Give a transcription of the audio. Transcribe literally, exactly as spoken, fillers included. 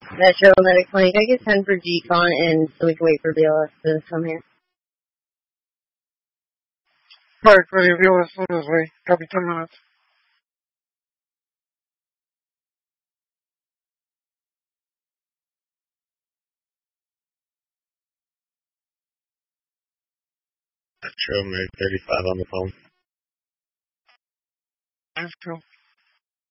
Metro Medic Clinic. I get ten for G-Con, and so we can wait for B L S to come here. Right, ready, B L S on his way. Copy, ten minutes. Metro Med thirty-five on the phone. Let's go.